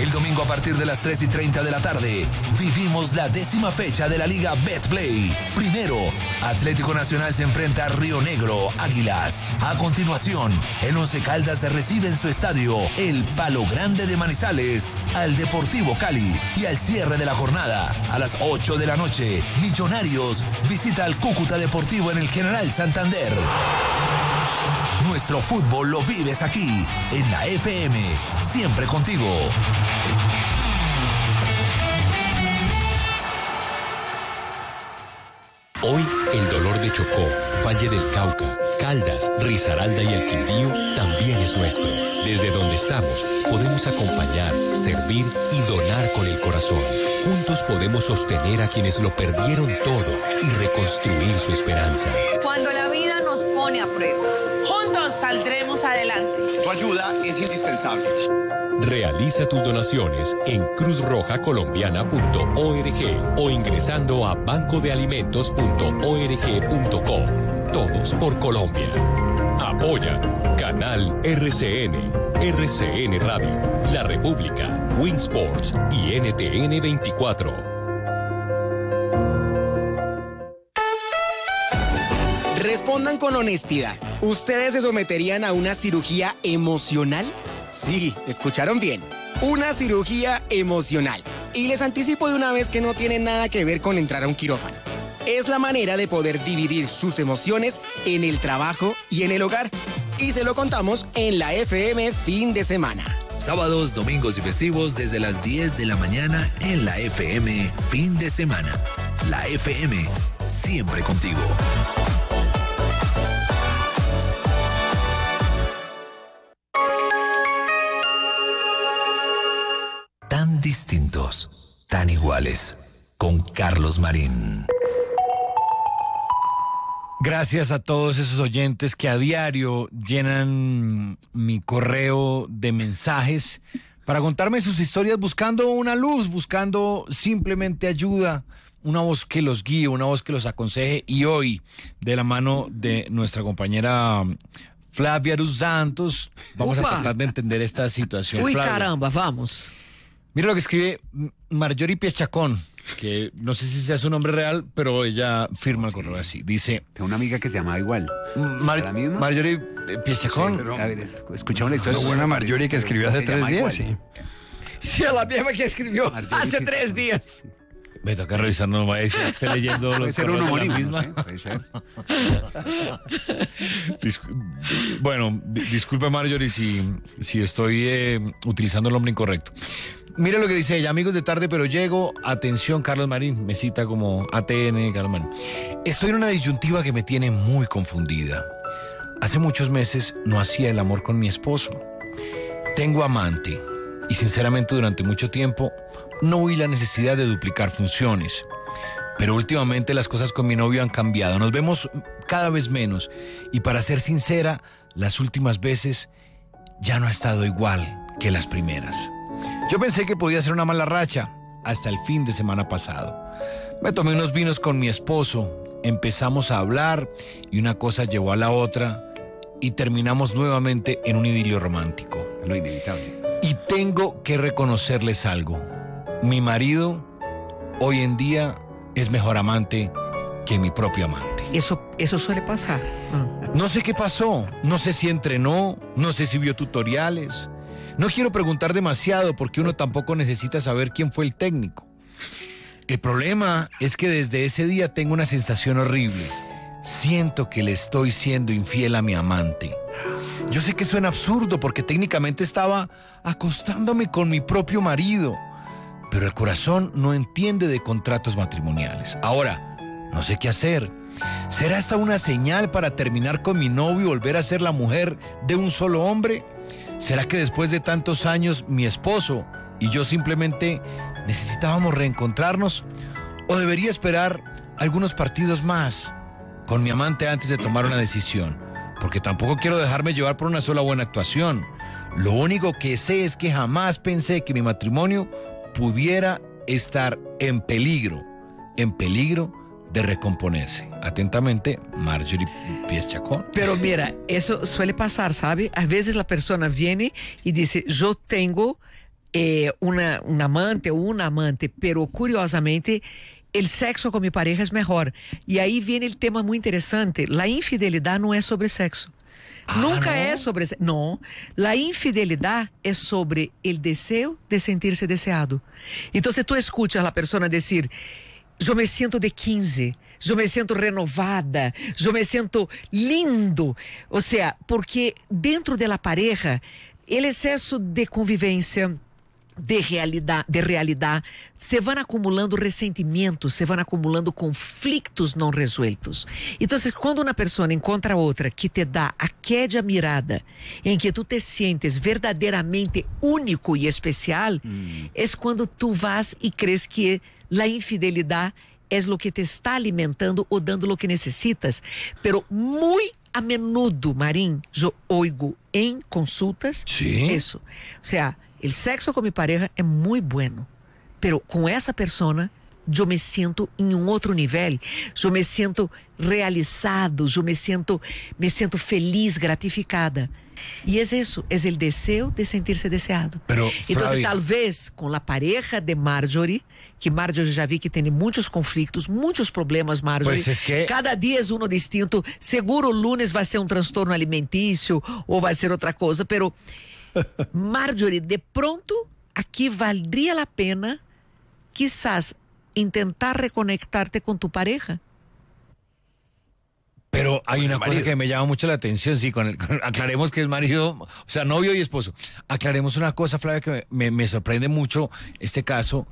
El domingo a partir de las 3:30 de la tarde, vivimos la 10ª fecha de la Liga Betplay. Primero, Atlético Nacional se enfrenta a Río Negro, Águilas. A continuación, el Once Caldas recibe en su estadio, el Palo Grande de Manizales, al Deportivo Cali. Y al cierre de la jornada, a las 8 de la noche, Millonarios visita al Cúcuta Deportivo en el General Santander. Nuestro fútbol lo vives aquí, en la FM, siempre contigo. Hoy, el dolor de Chocó, Valle del Cauca, Caldas, Risaralda y el Quindío también es nuestro. Desde donde estamos, podemos acompañar, servir y donar con el corazón. Juntos podemos sostener a quienes lo perdieron todo y reconstruir su esperanza. Cuando la vida nos pone a prueba, juntos saldremos adelante. Tu ayuda es indispensable. Realiza tus donaciones en cruzrojacolombiana.org o ingresando a bancodealimentos.org.co. Todos por Colombia. Apoya Canal RCN, RCN Radio, La República, Winsports y NTN 24. Respondan con honestidad. ¿Ustedes se someterían a una cirugía emocional? Sí, escucharon bien. Una cirugía emocional. Y les anticipo de una vez que no tiene nada que ver con entrar a un quirófano. Es la manera de poder dividir sus emociones en el trabajo y en el hogar. Y se lo contamos en la FM Fin de Semana. Sábados, domingos y festivos desde las 10 de la mañana en la FM Fin de Semana. La FM, siempre contigo. Tan distintos, tan iguales, con Carlos Marín. Gracias a todos esos oyentes que a diario llenan mi correo de mensajes para contarme sus historias buscando una luz, buscando simplemente ayuda, una voz que los guíe, una voz que los aconseje. Y hoy, de la mano de nuestra compañera Flavia Dos Santos, vamos a tratar de entender esta situación. Uy, Flavia, caramba, vamos. mira lo que escribe Marjorie Piechacón, que no sé si sea su nombre real, pero ella firma el correo así. Dice... Tengo una amiga que te llamaba igual. ¿La misma? Marjorie Piechacón. Sí, a ver, escuchamos la historia. Una buena Marjorie que escribió hace 3 días, sí. Sí, a la misma que escribió hace 3 días. Me toca revisar, no me vaya a decir que esté leyendo los Puede ser un correos de la homónimo, misma. no sé, puede ser. Disculpe Marjorie si estoy utilizando el nombre incorrecto. Mira lo que dice ella: amigos de tarde pero llego, atención Carlos Marín, me cita como ATN Carlos Marín. Estoy en una disyuntiva que me tiene muy confundida. Hace muchos meses no hacía el amor con mi esposo. Tengo amante y sinceramente durante mucho tiempo no vi la necesidad de duplicar funciones. Pero últimamente las cosas con mi novio han cambiado. Nos vemos cada vez menos. Y para ser sincera, las últimas veces ya no ha estado igual que las primeras. Yo pensé que podía ser una mala racha hasta el fin de semana pasado. Me tomé unos vinos con mi esposo. Empezamos a hablar y una cosa llevó a la otra. Y terminamos nuevamente en un idilio romántico. Lo inevitable. Y tengo que reconocerles algo. Mi marido hoy en día es mejor amante que mi propio amante. Eso suele pasar. No sé qué pasó, no sé si entrenó, no sé si vio tutoriales. No quiero preguntar demasiado porque uno tampoco necesita saber quién fue el técnico. El problema es que desde ese día tengo una sensación horrible. Siento que le estoy siendo infiel a mi amante. Yo sé que suena absurdo porque técnicamente estaba acostándome con mi propio marido. Pero el corazón no entiende de contratos matrimoniales. Ahora, no sé qué hacer. ¿Será esta una señal para terminar con mi novio y volver a ser la mujer de un solo hombre? ¿Será que después de tantos años mi esposo y yo simplemente necesitábamos reencontrarnos? ¿O debería esperar algunos partidos más con mi amante antes de tomar una decisión? Porque tampoco quiero dejarme llevar por una sola buena actuación. Lo único que sé es que jamás pensé que mi matrimonio pudiera estar en peligro de recomponerse. Atentamente, Marjorie Piechacón. Pero mira, eso suele pasar, ¿sabe? A veces la persona viene y dice, yo tengo un amante o una amante, pero curiosamente el sexo con mi pareja es mejor. Y ahí viene el tema muy interesante. La infidelidad no es sobre sexo. Nunca ¿no? es sobre... No, la infidelidad es sobre el deseo de sentirse deseado. Entonces tú escuchas a la persona decir, yo me siento de 15, yo me siento renovada, yo me siento lindo. O sea, porque dentro de la pareja, el exceso de convivencia, de realidad, se van acumulando ressentimentos, se van acumulando conflitos não resueltos. Então, quando uma pessoa encontra outra que te dá aquela mirada em que tu te sientes verdadeiramente único e especial, é quando tu vas e crees que a infidelidade é o que te está alimentando ou dando o que necessitas. Pero muito a menudo, Marín, eu oigo em consultas isso. O sea, el sexo con mi pareja es muy bueno, pero con esa persona yo me siento en un otro nivel, yo me siento realizado, yo me siento feliz, gratificada. Y es eso, es el deseo de sentirse deseado. Pero, entonces, Flavia, tal vez con la pareja de Marjorie, que Marjorie já vi que tem muitos conflitos, muitos problemas, Marjorie. Pues es que... Cada dia é um distinto. Seguro o lunes vai ser um transtorno alimentício ou vai ser outra coisa, pero Marjorie, de pronto, aqui valdria a pena quizás intentar reconectarte con tu pareja. Pero hay una cosa que me llama mucho la atención, sí, aclaremos que es marido, o sea, novio y esposo. Aclaremos una cosa, Flavia, que me sorprende mucho este caso.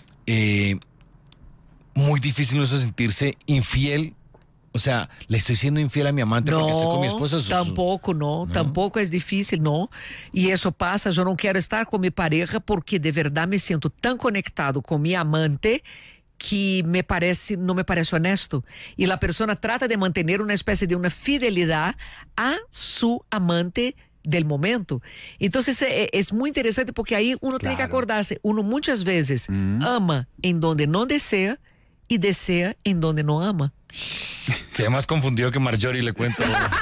Muy difícil eso sentirse infiel. O sea, le estoy siendo infiel a mi amante porque estoy con mi esposo. Tampoco es difícil, no. Y eso pasa, yo no quiero estar con mi pareja porque de verdad me siento tan conectado con mi amante que no me parece honesto. Y la persona trata de mantener una especie de una fidelidad a su amante del momento. Entonces es muy interesante porque ahí uno tiene que acordarse, uno muchas veces ama en donde no desea y desea en donde no ama. Quedé más confundido que Marjorie, le cuento.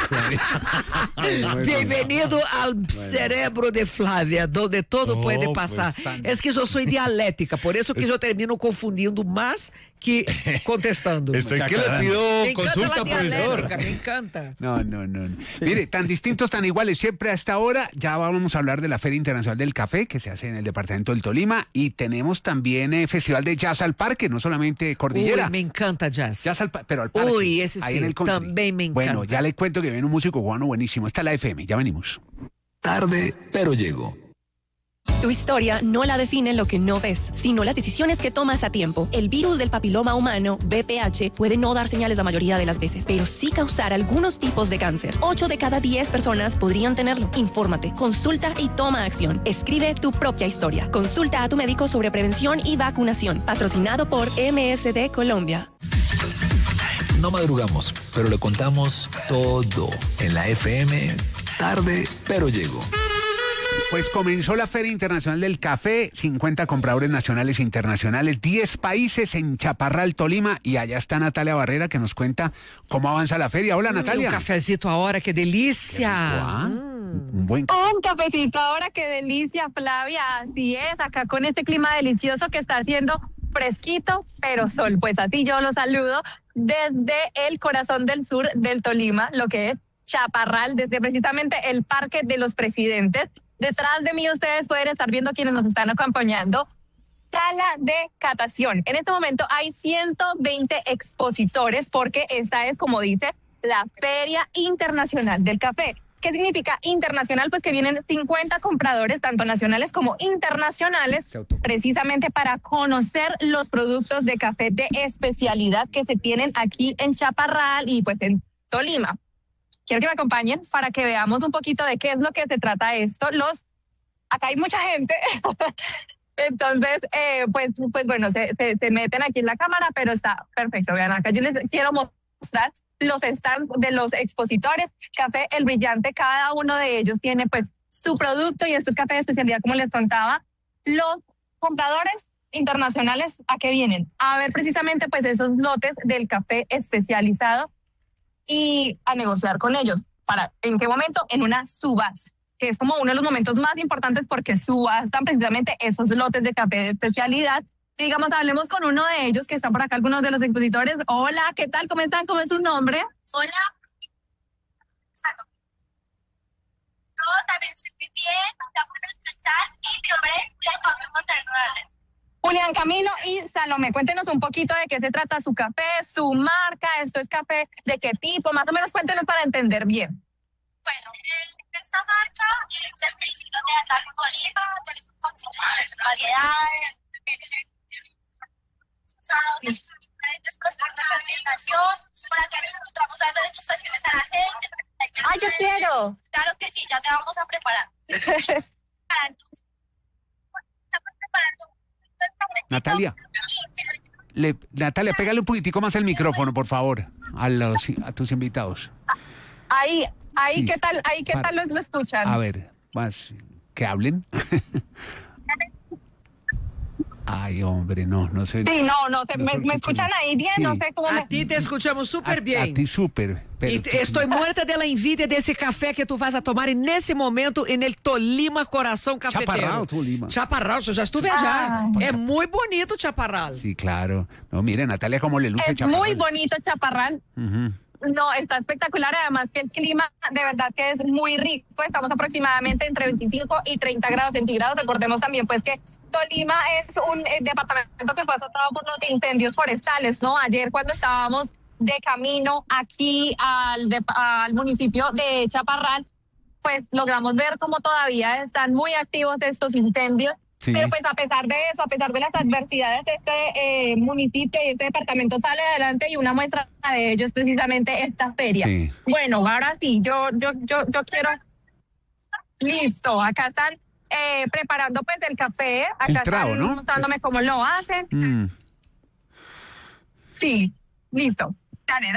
Bienvenido al cerebro de Flavia, donde todo puede pasar. Pues, es que yo soy dialéctica, por eso que yo termino confundiendo más que contestando. Estoy que le pido consulta, profesor. Me encanta. No. Mire, tan distintos, tan iguales, siempre a esta hora. Ya vamos a hablar de la Feria Internacional del Café, que se hace en el departamento del Tolima, y tenemos también Festival de Jazz al Parque, no solamente Cordillera. Uy, me encanta jazz. Jazz pero al parque. Uy, ese ahí sí, en el country. también me encanta. Bueno, ya le cuento que viene un músico cubano buenísimo. Esta es la FM, ya venimos. Tarde, pero llego. Tu historia no la define lo que no ves, sino las decisiones que tomas a tiempo. El virus del papiloma humano, VPH, puede no dar señales la mayoría de las veces, pero sí causar algunos tipos de cáncer. 8 de cada 10 personas podrían tenerlo. Infórmate, consulta y toma acción. Escribe tu propia historia. Consulta a tu médico sobre prevención y vacunación. Patrocinado por MSD Colombia. No madrugamos, pero le contamos todo en la FM. Tarde, pero llego. Pues comenzó la Feria Internacional del Café, 50 compradores nacionales e internacionales, 10 países en Chaparral, Tolima, y allá está Natalia Barrera que nos cuenta cómo avanza la feria. Hola, Natalia. Un cafecito ahora, qué delicia. Un cafecito ahora, qué delicia, Flavia. Así es, acá con este clima delicioso que está haciendo fresquito, pero sol. Pues así yo los saludo desde el corazón del sur del Tolima, lo que es Chaparral, desde precisamente el Parque de los Presidentes. Detrás de mí ustedes pueden estar viendo quienes nos están acompañando. Sala de catación. En este momento hay 120 expositores porque esta es, como dice, la Feria Internacional del Café. ¿Qué significa internacional? Pues que vienen 50 compradores, tanto nacionales como internacionales, precisamente para conocer los productos de café de especialidad que se tienen aquí en Chaparral y pues en Tolima. Quiero que me acompañen para que veamos un poquito de qué es lo que se trata esto. Acá hay mucha gente, entonces, pues bueno, se meten aquí en la cámara, pero está perfecto. Vean, acá yo les quiero mostrar los stands de los expositores. Café El Brillante, cada uno de ellos tiene pues su producto y esto es café de especialidad, como les contaba. Los compradores internacionales, ¿a qué vienen? A ver precisamente pues esos lotes del café especializado y a negociar con ellos. ¿En qué momento? En una subasta. que es como uno de los momentos más importantes porque subastan precisamente esos lotes de café de especialidad. Digamos, hablemos con uno de ellos que están por acá, algunos de los expositores. Hola, ¿qué tal? ¿Cómo están? ¿Cómo es su nombre? Hola. Yo también estoy bien, estamos en el stand y mi nombre es Julián Camilo Monterrey. Julián Camilo y Salomé, cuéntenos un poquito de qué se trata su café, su marca, esto es café de qué tipo, más o menos cuéntenos para entender bien. Bueno, esta marca es el principio de Ataque Bolívar, tenemos variedades, diferentes procesos de fermentación, para que encontramos dando degustaciones a la gente. ¡Ay, yo quiero! Claro que sí, ya te vamos a preparar. Estamos preparando. Natalia. Natalia, pégale un poquitico más el micrófono, por favor, a tus invitados. Ahí, Sí. ¿qué tal? Ahí, ¿qué tal lo escuchan? A ver, más que hablen. Ay, hombre, no sé. Sí, me escuchan ahí bien, sí. no sé cómo A ti te escuchamos súper bien. A ti súper. Y estoy muerta de la envidia de ese café que tú vas a tomar en ese momento en el Tolima Corazón Cafetero. Chaparral, Tolima. Chaparral, yo ya estuve allá. Es muy bonito Chaparral. Sí, claro. No, mire, Natalia, cómo le luce es Chaparral. muy bonito Chaparral. No, está espectacular, además que el clima de verdad que es muy rico, estamos aproximadamente entre 25 y 30 grados centígrados, recordemos también pues que Tolima es un departamento que fue azotado por los incendios forestales, ¿no? Ayer cuando estábamos de camino aquí al municipio de Chaparral, pues logramos ver cómo todavía están muy activos estos incendios. Sí. Pero pues a pesar de eso, a pesar de las adversidades de este municipio y este departamento sale adelante y una muestra de ello es precisamente esta feria. Sí. Bueno, ahora sí, yo quiero... Listo, acá están preparando pues el café, acá filtrado, están ¿no? mostrándome cómo lo hacen. Sí, listo, dale.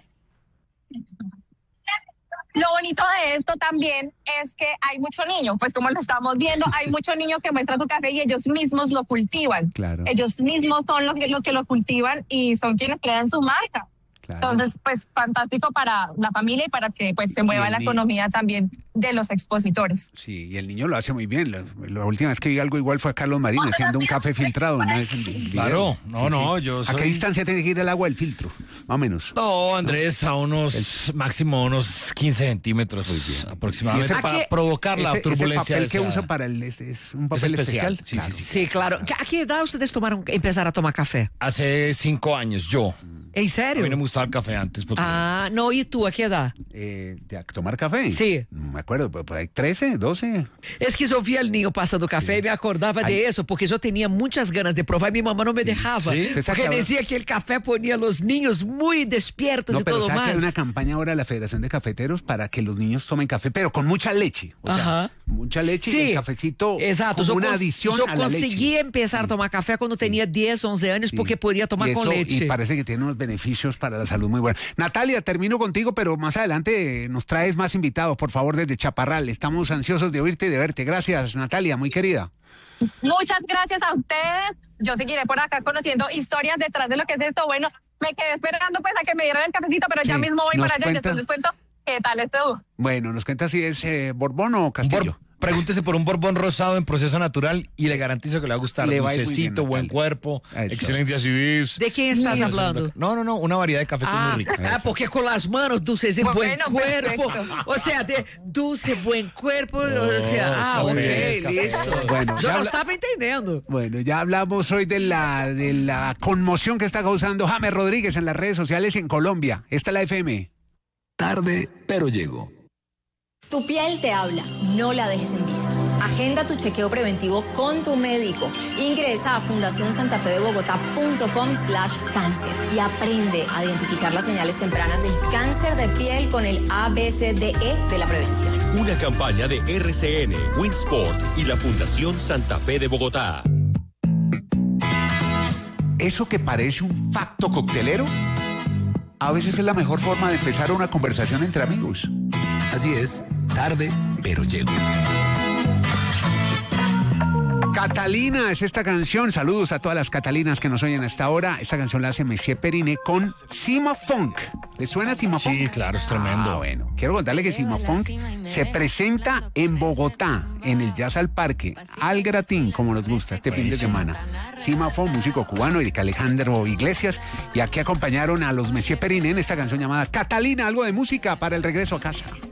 Lo bonito de esto también es que hay mucho niño, pues como lo estamos viendo, hay mucho niño que muestra su café y ellos mismos lo cultivan. Claro. Ellos mismos son los que lo cultivan y son quienes crean su marca. Claro. Entonces, pues fantástico para la familia y para que pues se mueva la economía también de los expositores. Sí, y el niño lo hace muy bien. La última vez que vi algo igual fue a Carlos Marín haciendo un café filtrado. Claro, no, yo soy... ¿A qué distancia tiene que ir el agua del filtro? Más o menos. No, Andrés, a máximo unos 15 centímetros aproximadamente para provocar la turbulencia. ¿El papel que usa para es un papel especial? Sí, claro. ¿A qué edad ustedes empezaron a tomar café? Hace 5 años, yo. ¿En serio? A mí no me gustaba el café antes. No, ¿y tú a qué edad? ¿De tomar café? Sí. No me acuerdo, pues hay 13, 12. Es que yo vi al niño pasando café y me acordaba de eso, porque yo tenía muchas ganas de probar y mi mamá no me dejaba. ¿Sí? Porque decía que el café ponía a los niños muy despiertos y todo más. Hay una campaña ahora de la Federación de Cafeteros para que los niños tomen café, pero con mucha leche. O sea, mucha leche y el cafecito como una adición a la leche. Yo conseguí empezar a tomar café cuando tenía 10, 11 años porque podía tomar con leche. Y parece que tiene unos beneficios para la salud muy buenos. Natalia, termino contigo, pero más adelante nos traes más invitados, por favor, desde Chaparral. Estamos ansiosos de oírte y de verte. Gracias, Natalia, muy querida. Muchas gracias a ustedes. Yo seguiré por acá conociendo historias detrás de lo que es esto. Bueno, me quedé esperando pues a que me dieran el cafecito, pero ya mismo voy para allá y después les cuento qué tal esto. Bueno, nos cuenta si es Borbón o Castillo. Pregúntese por un Borbón rosado en proceso natural y le garantizo que le va a gustar. Dulcecito, buen cuerpo, excelencia civil. ¿De quién estás hablando? No, una variedad de café muy rica. Porque con las manos, dulce y buen cuerpo. O sea, de dulce, buen cuerpo. O sea, ok, listo. Bueno, yo no estaba entendiendo. Bueno, ya hablamos hoy de la conmoción que está causando James Rodríguez en las redes sociales en Colombia. Esta es la FM. Tarde, pero llego. Tu piel te habla, no la dejes en visto. Agenda tu chequeo preventivo con tu médico. Ingresa a fundacionsantafedebogotá.com/cáncer y aprende a identificar las señales tempranas del cáncer de piel con el ABCDE de la prevención. Una campaña de RCN, Winsport y la Fundación Santa Fe de Bogotá. Eso que parece un facto coctelero, a veces es la mejor forma de empezar una conversación entre amigos. Así es, tarde, pero llego. Catalina es esta canción. Saludos a todas las Catalinas que nos oyen a esta hora. Esta canción la hace Messier Periné con Cima Funk. ¿Le suena Cima Funk? Sí, claro, es tremendo. Bueno, quiero contarle que Cima Funk se presenta en Bogotá, en el Jazz al Parque, al gratín, como nos gusta, este fin de semana. Cima Funk, músico cubano, Eric Alejandro Iglesias, y aquí acompañaron a los Messier Periné en esta canción llamada Catalina, algo de música para el regreso a casa.